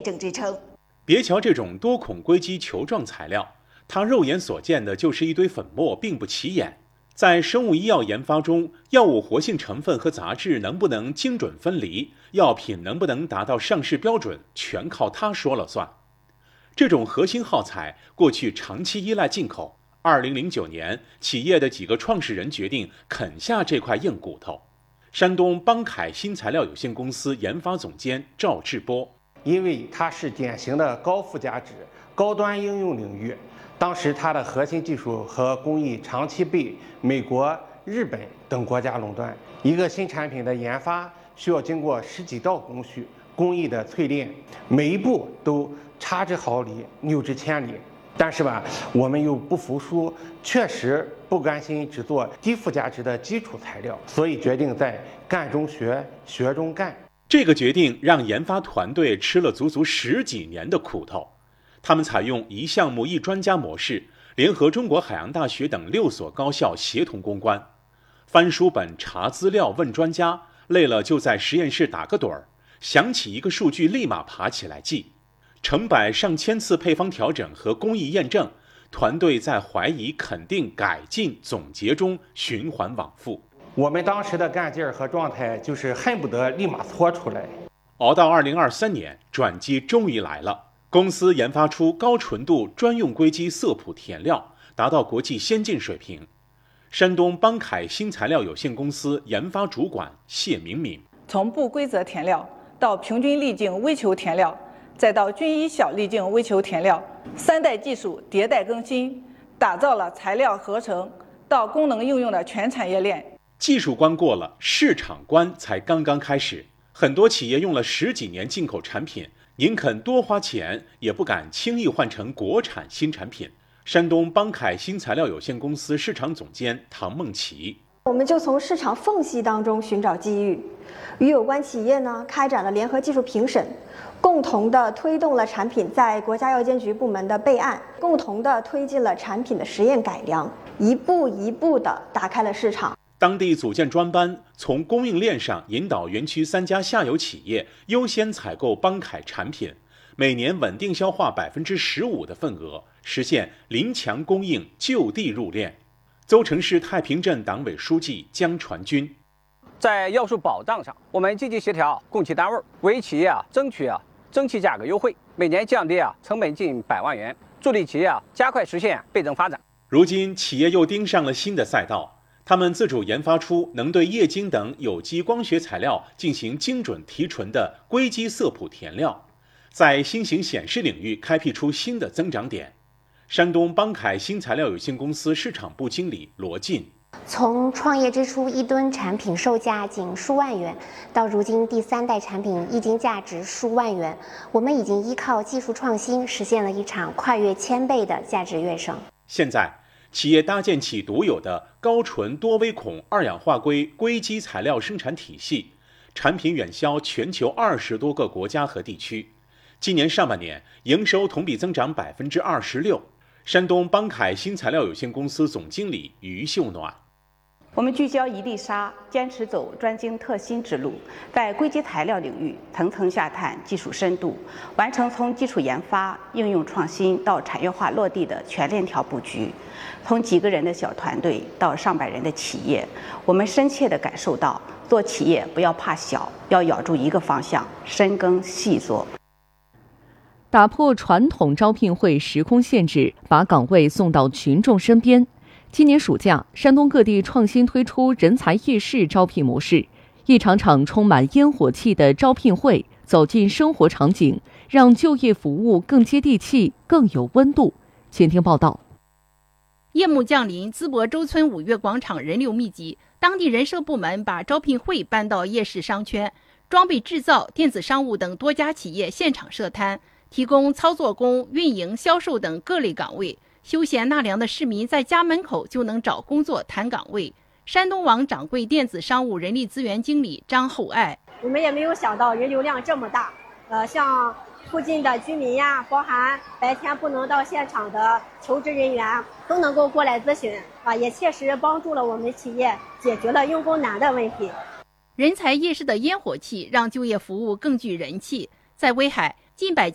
郑志称。 别瞧这种多孔硅基球状材料，它肉眼所见的就是一堆粉末，并不起眼。在生物医药研发中，药物活性成分和杂质能不能精准分离，药品能不能达到上市标准，全靠它说了算。这种核心耗材过去长期依赖进口，2009年，企业的几个创始人决定啃下这块硬骨头。山东邦凯新材料有限公司研发总监赵志波， 因为它是典型的高附加值、高端应用领域，当时它的核心技术和工艺长期被美国、日本等国家垄断。一个新产品的研发需要经过10几道工序，工艺的淬炼，每一步都差之毫厘，谬之千里。但是吧，我们又不服输，确实不甘心只做低附加值的基础材料，所以决定在干中学，学中干。 这个决定让研发团队吃了足足10几年的苦头。他们采用一项目一专家模式，联合中国海洋大学等6所高校协同攻关，翻书本查资料问专家，累了就在实验室打个盹儿，想起一个数据立马爬起来记。成百上千次配方调整和工艺验证，团队在怀疑、肯定、改进、总结中循环往复。 我们当时的干劲儿和状态就是恨不得立马搓出来。 熬到2023年，转机终于来了。公司研发出高纯度专用硅基色谱填料，达到国际先进水平。山东邦凯新材料有限公司研发主管谢明敏， 从不规则填料到平均粒径微球填料，再到均一小粒径微球填料，3代技术迭代更新，打造了材料合成到功能应用的全产业链。 技术关过了，市场关才刚刚开始。很多企业用了10几年进口产品，宁肯多花钱，也不敢轻易换成国产新产品。山东邦凯新材料有限公司市场总监唐梦琪， 我们就从市场缝隙当中寻找机遇，与有关企业呢开展了联合技术评审，共同的推动了产品在国家药监局部门的备案，共同的推进了产品的实验改良，一步一步的打开了市场。 当地组建专班，从供应链上引导园区3家下游企业优先采购邦凯产品，每年稳定消化15%的份额，实现零强供应就地入链。邹城市太平镇党委书记江传军， 在药树保障上，我们积极协调供气单位，为企业争取蒸汽价格优惠，每年降低成本近100万元，助力企业加快实现倍增发展。 如今企业又盯上了新的赛道。他们自主研发出能对液晶等有机光学材料进行精准提纯的硅基色谱填料，在新型显示领域开辟出新的增长点。山东邦凯新材料有限公司市场部经理罗进， 从创业之初1吨产品售价仅数万元，到如今第3代产品一斤价值数万元，我们已经依靠技术创新实现了一场跨越1000倍的价值跃升。 现在企业搭建起独有的高纯多微孔2氧化硅硅基材料生产体系，产品远销全球20多个国家和地区。今年上半年，营收同比增长26%。山东邦凯新材料有限公司总经理于秀暖， 我们聚焦一粒沙，坚持走专精特新之路，在硅基材料领域层层下探技术深度，完成从基础研发、应用创新到产业化落地的全链条布局。从几个人的小团队到上百人的企业，我们深切地感受到，做企业不要怕小，要咬住一个方向，深耕细作。 打破传统招聘会时空限制，把岗位送到群众身边。今年暑假，山东各地创新推出人才夜市招聘模式，一场场充满烟火气的招聘会走进生活场景，让就业服务更接地气、更有温度。请听报道。 夜幕降临，淄博周村5月广场人流密集，当地人社部门把招聘会搬到夜市商圈，装备制造、电子商务等多家企业现场设摊，提供操作工、运营、销售等各类岗位。休闲纳凉的市民在家门口就能找工作谈岗位。山东网掌柜电子商务人力资源经理张厚爱， 我们也没有想到人流量这么大，像附近的居民呀，包含白天不能到现场的求职人员都能够过来咨询也切实帮助了我们企业解决了用工难的问题。 人才夜市的烟火气让就业服务更具人气。在威海，近百